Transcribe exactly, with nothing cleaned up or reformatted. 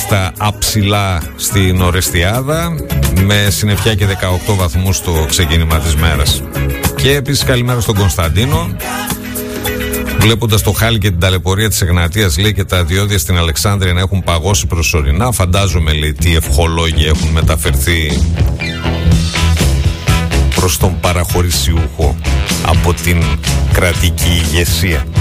στα αψηλά στην Ορεστιάδα, με συννεφιά και δεκαοκτώ βαθμούς στο ξεκίνημα της μέρας. Και επίσης καλημέρα στον Κωνσταντίνο. Βλέποντας το χάλι και την ταλαιπωρία της Εγνατίας, λέει, και τα διόδια στην Αλεξάνδρεια να έχουν παγώσει προσωρινά, φαντάζομαι, λέει, τι ευχολόγοι έχουν μεταφερθεί προς τον παραχωρησιούχο από την κρατική ηγεσία.